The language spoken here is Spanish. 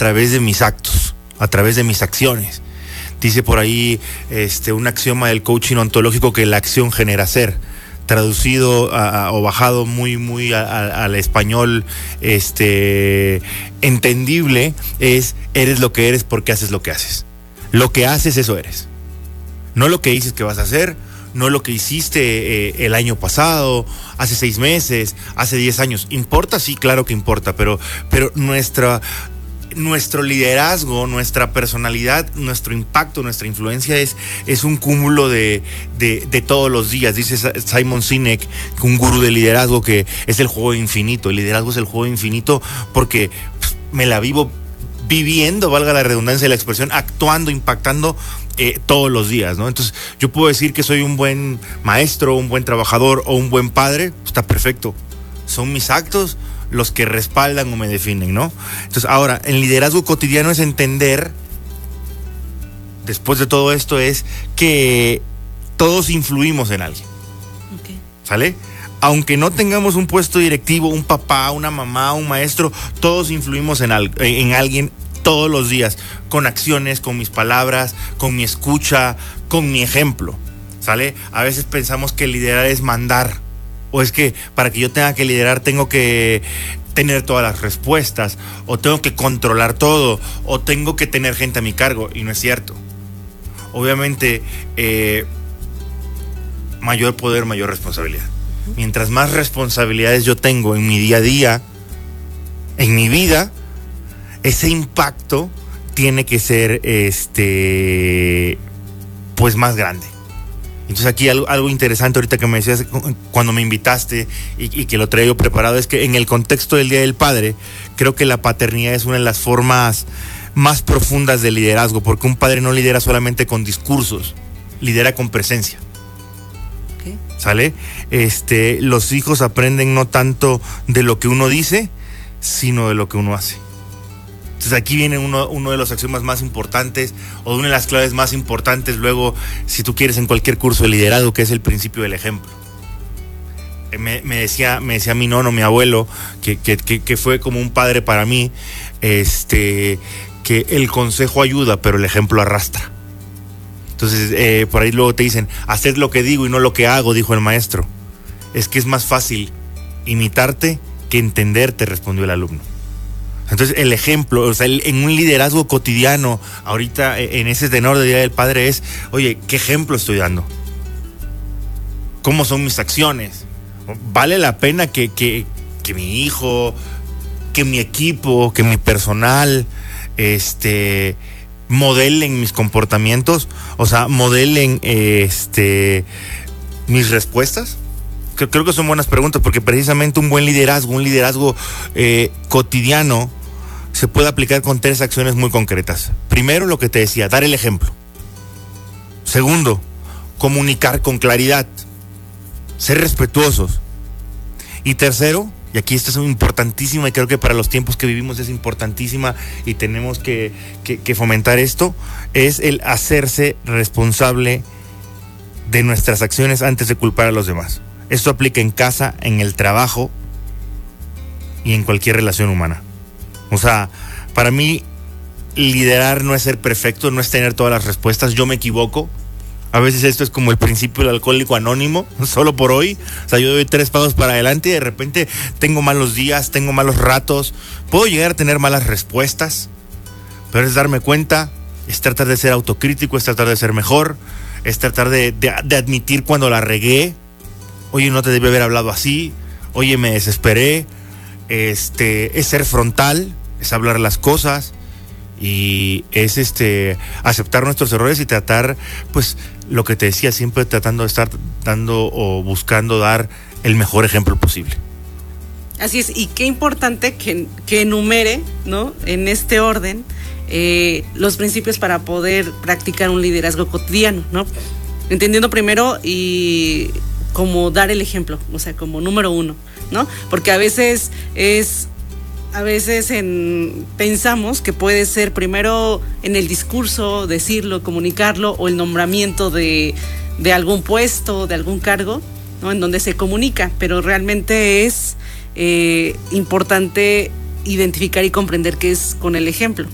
través de mis actos, a través de mis acciones. Dice por ahí un axioma del coaching ontológico que la acción genera ser. Traducido o bajado muy al español entendible, es: eres lo que eres porque haces lo que haces. Lo que haces, eso eres. No lo que dices que vas a hacer, no lo que hiciste el año pasado, hace 6 meses, hace 10 años. ¿Importa? Sí, claro que importa, pero nuestro liderazgo, nuestra personalidad, nuestro impacto, nuestra influencia es un cúmulo de todos los días. Dice Simon Sinek, un gurú de liderazgo, que es el juego infinito. El liderazgo es el juego infinito porque me la vivo viviendo, valga la redundancia de la expresión, actuando, impactando todos los días, ¿no? Entonces, yo puedo decir que soy un buen maestro, un buen trabajador o un buen padre. Está perfecto. Son mis actos los que respaldan o me definen, ¿no? Entonces, ahora, el liderazgo cotidiano es entender, después de todo esto, es que todos influimos en alguien. Okay. ¿Sale? Aunque no tengamos un puesto directivo, un papá, una mamá, un maestro, todos influimos en alguien todos los días, con acciones, con mis palabras, con mi escucha, con mi ejemplo, ¿sale? A veces pensamos que liderar es mandar, o es que para que yo tenga que liderar tengo que tener todas las respuestas, o tengo que controlar todo, o tengo que tener gente a mi cargo, y no es cierto. Obviamente, mayor poder, mayor responsabilidad. Mientras más responsabilidades yo tengo en mi día a día, en mi vida, ese impacto tiene que ser pues más grande. Entonces aquí algo interesante ahorita que me decías cuando me invitaste y que lo traigo preparado, es que en el contexto del Día del Padre, creo que la paternidad es una de las formas más profundas de liderazgo, porque un padre no lidera solamente con discursos, lidera con presencia. Okay. ¿Sale? Los hijos aprenden no tanto de lo que uno dice, sino de lo que uno hace. Entonces aquí viene uno de los axiomas más importantes, o una de las claves más importantes luego, si tú quieres, en cualquier curso de liderazgo, que es el principio del ejemplo. Me decía mi nono, mi abuelo, que fue como un padre para mí, que el consejo ayuda, pero el ejemplo arrastra. Entonces, por ahí luego te dicen: haced lo que digo y no lo que hago, dijo el maestro. Es que es más fácil imitarte que entenderte, respondió el alumno. Entonces, el ejemplo, o sea, en un liderazgo cotidiano, ahorita en ese tenor de Día del Padre es: oye, ¿qué ejemplo estoy dando? ¿Cómo son mis acciones? ¿Vale la pena que mi hijo, que mi equipo, que mi personal, modelen mis comportamientos? O sea, modelen mis respuestas. Creo que son buenas preguntas, porque precisamente un buen liderazgo, un liderazgo cotidiano, se puede aplicar con 3 acciones muy concretas. Primero, lo que te decía, dar el ejemplo. Segundo, comunicar con claridad, ser respetuosos. Y tercero, y aquí esta es importantísima, y creo que para los tiempos que vivimos es importantísima y tenemos que fomentar esto, es el hacerse responsable de nuestras acciones antes de culpar a los demás. Esto aplica en casa, en el trabajo y en cualquier relación humana. O sea, para mí, liderar no es ser perfecto, no es tener todas las respuestas. Yo me equivoco. A veces esto es como el principio del alcohólico anónimo, solo por hoy. O sea, yo doy 3 pasos para adelante y de repente tengo malos días, tengo malos ratos. Puedo llegar a tener malas respuestas, pero es darme cuenta, es tratar de ser autocrítico, es tratar de ser mejor, es tratar de admitir cuando la regué. Oye, no te debí haber hablado así. Oye, me desesperé. Es ser frontal, es hablar las cosas y es aceptar nuestros errores y tratar, pues, lo que te decía, siempre tratando de estar dando o buscando dar el mejor ejemplo posible. Así es, y qué importante que enumere, ¿no?, en este orden, los principios para poder practicar un liderazgo cotidiano, ¿no? Entendiendo primero y como dar el ejemplo, o sea, como número 1, ¿no? Porque a veces pensamos que puede ser primero en el discurso, decirlo, comunicarlo, o el nombramiento de algún puesto, de algún cargo, ¿no?, en donde se comunica, pero realmente es importante identificar y comprender que es con el ejemplo.